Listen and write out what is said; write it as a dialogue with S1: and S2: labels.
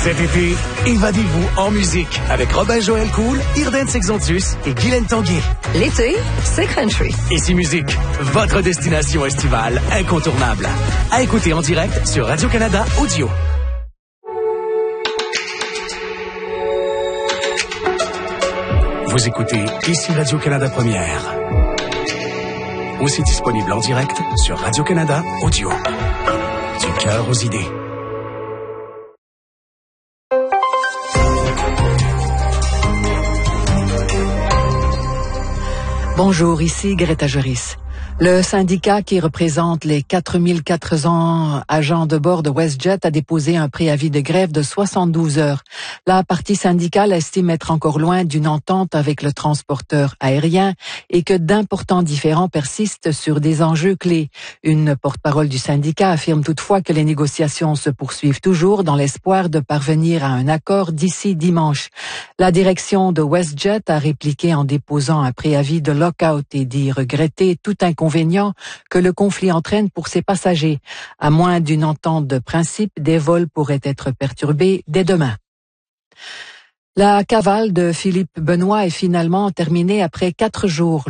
S1: Cet été, évadez-vous en musique avec Robin-Joël Cool, Irden Sexontus et Guylaine Tanguay.
S2: L'été, c'est country.
S1: Ici Musique, votre destination estivale incontournable. À écouter en direct sur Radio-Canada Audio. Vous écoutez ici Radio-Canada Première. Aussi disponible en direct sur Radio-Canada Audio. Du cœur aux idées.
S3: Bonjour, ici Greta Joris. Le syndicat qui représente les 4400 agents de bord de WestJet a déposé un préavis de grève de 72 heures. La partie syndicale estime être encore loin d'une entente avec le transporteur aérien et que d'importants différends persistent sur des enjeux clés. Une porte-parole du syndicat affirme toutefois que les négociations se poursuivent toujours dans l'espoir de parvenir à un accord d'ici dimanche. La direction de WestJet a répliqué en déposant un préavis de lockout et dit regretter tout inconvénient que le conflit entraîne pour ses passagers. À moins d'une entente de principe, des vols pourraient être perturbés dès demain. La cavale de Philippe Benoît est finalement terminée après 4 jours.